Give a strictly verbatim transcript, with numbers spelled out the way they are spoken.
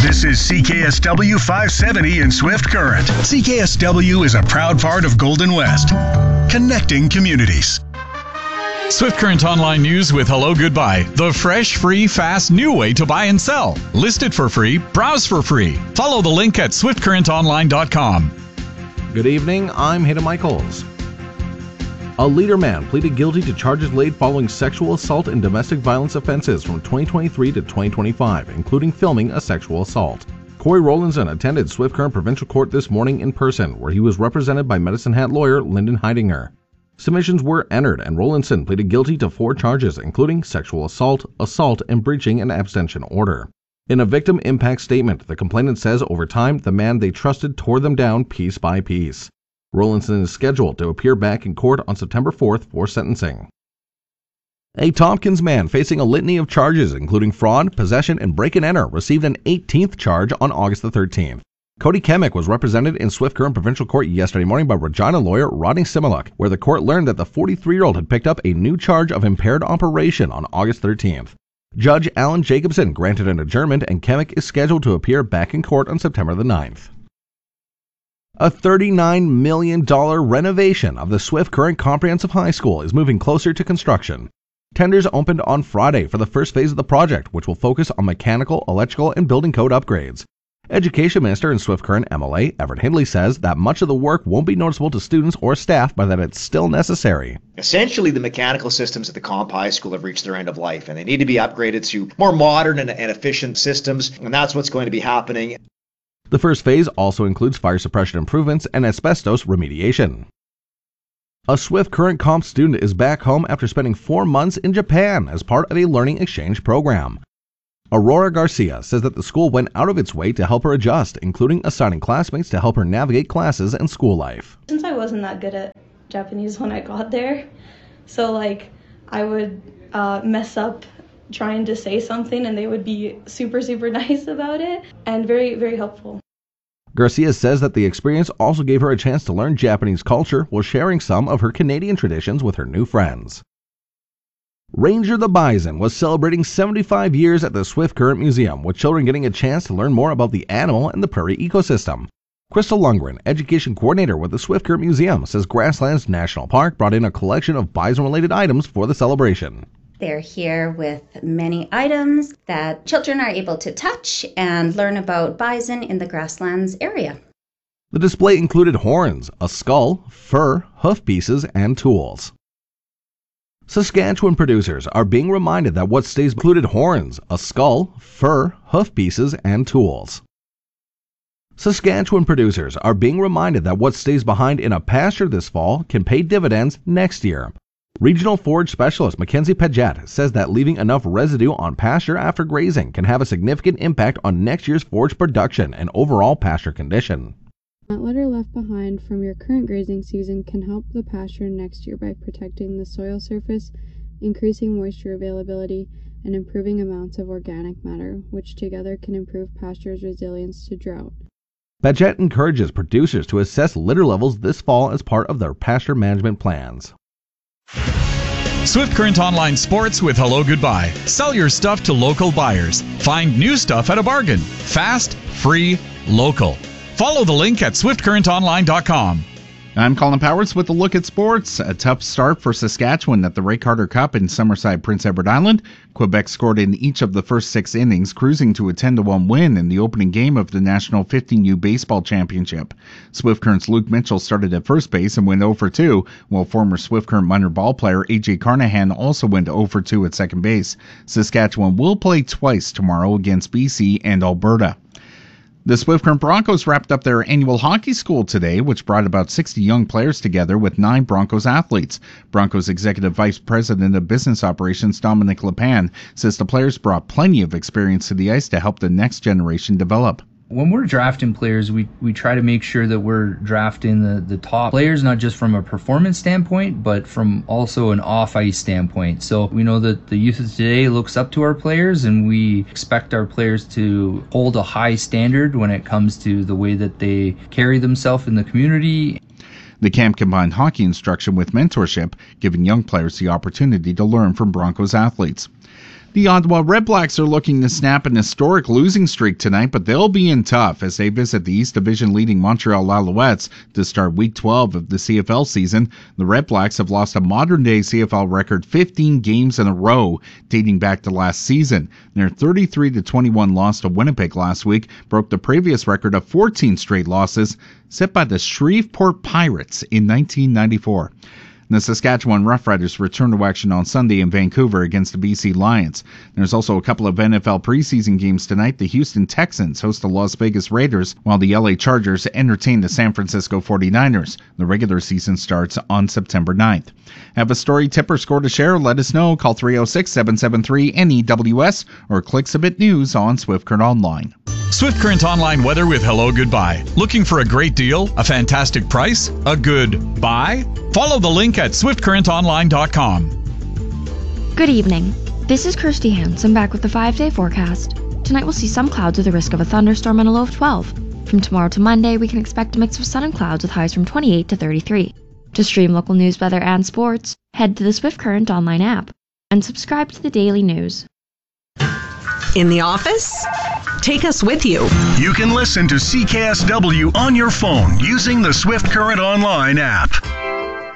This is C K S W five seventy in Swift Current. C K S W is a proud part of Golden West, connecting communities. Swift Current Online News with Hello Goodbye, the fresh, free, fast, new way to buy and sell. List it for free, browse for free. Follow the link at swift current online dot com. Good evening, I'm Hayden Michaels. A Leader man pleaded guilty to charges laid following sexual assault and domestic violence offenses from twenty twenty-three to twenty twenty-five, including filming a sexual assault. Corey Rowlandson attended Swift Current Provincial Court this morning in person, where he was represented by Medicine Hat lawyer Lyndon Heidinger. Submissions were entered, and Rowlandson pleaded guilty to four charges, including sexual assault, assault, and breaching an abstention order. In a victim impact statement, the complainant says over time, the man they trusted tore them down piece by piece. Rowlandson is scheduled to appear back in court on September fourth for sentencing. A Tompkins man facing a litany of charges, including fraud, possession, and break-and-enter, received an eighteenth charge on August the thirteenth. Cody Kemick was represented in Swift Current Provincial Court yesterday morning by Regina lawyer Rodney Similuk, where the court learned that the forty-three-year-old had picked up a new charge of impaired operation on August thirteenth. Judge Alan Jacobson granted an adjournment, and Kemick is scheduled to appear back in court on September the ninth. A thirty-nine million dollars renovation of the Swift Current Comprehensive High School is moving closer to construction. Tenders opened on Friday for the first phase of the project, which will focus on mechanical, electrical, and building code upgrades. Education Minister and Swift Current M L A Everett Hindley says that much of the work won't be noticeable to students or staff, but that it's still necessary. Essentially, the mechanical systems at the Comp High School have reached their end of life, and they need to be upgraded to more modern and, and efficient systems, and that's what's going to be happening. The first phase also includes fire suppression improvements and asbestos remediation. A Swift Current Comp student is back home after spending four months in Japan as part of a learning exchange program. Aurora Garcia says that the school went out of its way to help her adjust, including assigning classmates to help her navigate classes and school life. Since I wasn't that good at Japanese when I got there, so like I would uh, mess up trying to say something and they would be super, super nice about it and very, very helpful. Garcia says that the experience also gave her a chance to learn Japanese culture while sharing some of her Canadian traditions with her new friends. Ranger the Bison was celebrating seventy-five years at the Swift Current Museum, with children getting a chance to learn more about the animal and the prairie ecosystem. Crystal Lundgren, education coordinator with the Swift Current Museum, says Grasslands National Park brought in a collection of bison-related items for the celebration. They're here with many items that children are able to touch and learn about bison in the Grasslands area. The display included horns, a skull, fur, hoof pieces, and tools. Saskatchewan producers are being reminded that what stays included horns, a skull, fur, hoof pieces, and tools. Saskatchewan producers are being reminded that what stays behind in a pasture this fall can pay dividends next year. Regional forage specialist Mackenzie Paget says that leaving enough residue on pasture after grazing can have a significant impact on next year's forage production and overall pasture condition. That litter left behind from your current grazing season can help the pasture next year by protecting the soil surface, increasing moisture availability, and improving amounts of organic matter, which together can improve pasture's resilience to drought. Paget encourages producers to assess litter levels this fall as part of their pasture management plans. Swift Current Online Sports with Hello Goodbye. Sell your stuff to local buyers. Find new stuff at a bargain. Fast, free, local. Follow the link at swift current online dot com. I'm Colin Powers with a look at sports. A tough start for Saskatchewan at the Ray Carter Cup in Summerside, Prince Edward Island. Quebec scored in each of the first six innings, cruising to a ten to one win in the opening game of the National fifteen U Baseball Championship. Swift Current's Luke Mitchell started at first base and went oh for two, while former Swift Current minor ball player A J Carnahan also went oh for two at second base. Saskatchewan will play twice tomorrow against B C and Alberta. The Swift Current Broncos wrapped up their annual hockey school today, which brought about sixty young players together with nine Broncos athletes. Broncos Executive Vice President of Business Operations Dominic Lepan says the players brought plenty of experience to the ice to help the next generation develop. When we're drafting players, we, we try to make sure that we're drafting the, the top players, not just from a performance standpoint, but from also an off-ice standpoint. So we know that the youth of today looks up to our players, and we expect our players to hold a high standard when it comes to the way that they carry themselves in the community. The camp combined hockey instruction with mentorship, giving young players the opportunity to learn from Broncos athletes. The Ottawa Redblacks are looking to snap an historic losing streak tonight, but they'll be in tough as they visit the East Division leading Montreal Alouettes to start Week twelve of the C F L season. The Redblacks have lost a modern-day C F L record fifteen games in a row, dating back to last season. Their thirty-three to twenty-one loss to Winnipeg last week broke the previous record of fourteen straight losses set by the Shreveport Pirates in nineteen ninety-four. The Saskatchewan Roughriders return to action on Sunday in Vancouver against the B C Lions. There's also a couple of N F L preseason games tonight. The Houston Texans host the Las Vegas Raiders, while the L A Chargers entertain the San Francisco forty-niners. The regular season starts on September ninth. Have a story, tip, or score to share? Let us know. Call three oh six, seven seven three, N E W S or click Submit News on Swift Current Online. Swift Current Online weather with Hello Goodbye. Looking for a great deal, a fantastic price, a good buy? Follow the link at swift current online dot com. Good evening. This is Kirsty Hansen back with the five-day forecast. Tonight we'll see some clouds with a risk of a thunderstorm and a low of twelve. From tomorrow to Monday, we can expect a mix of sun and clouds with highs from twenty-eight to thirty-three. To stream local news, weather, and sports, head to the Swift Current Online app and subscribe to the daily news. In the office? Take us with you. You can listen to C K S W on your phone using the Swift Current Online app.